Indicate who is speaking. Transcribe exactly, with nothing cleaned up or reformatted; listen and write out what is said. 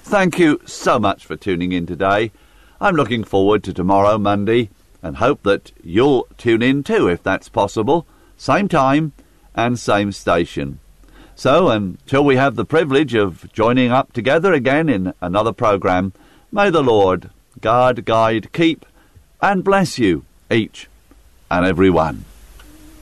Speaker 1: thank you so much for tuning in today. I'm looking forward to tomorrow, Monday, and hope that you'll tune in too, if that's possible. Same time and same station. So, until we have the privilege of joining up together again in another programme, may the Lord guard, guide, keep, and bless you, each and every one.